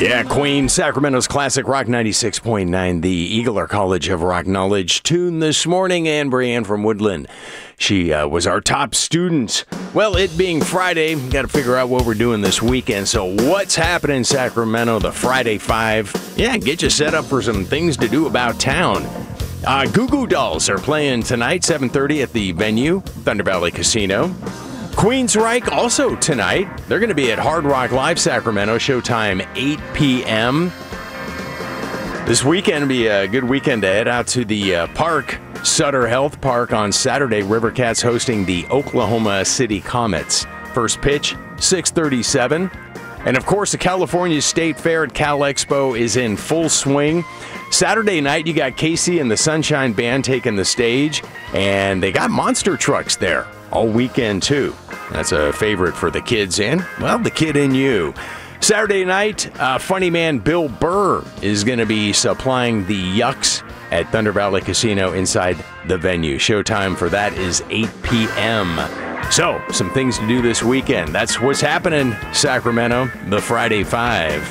Yeah, Queen, Sacramento's classic rock 96.9, the Eagler College of Rock Knowledge tune this morning. And Brianne from Woodland, she was our top student. Well, it being Friday, got to figure out what we're doing this weekend. So what's happening in Sacramento, the Friday 5? Yeah, get you set up for some things to do about town. Goo Goo Dolls are playing tonight, 7:30 at the venue, Thunder Valley Casino. Queensryche also tonight. They're going to be at Hard Rock Live Sacramento, showtime 8 p.m. This weekend will be a good weekend to head out to the park, Sutter Health Park on Saturday. Rivercats hosting the Oklahoma City Comets. First pitch, 6:37. And of course, the California State Fair at Cal Expo is in full swing. Saturday night, you got Casey and the Sunshine Band taking the stage, and they got monster trucks there all weekend, too. That's a favorite for the kids and, well, the kid in you. Saturday night, funny man Bill Burr is going to be supplying the Yucks at Thunder Valley Casino inside the venue. Showtime for that is 8 p.m. So, some things to do this weekend. That's what's happening, Sacramento, the Friday 5.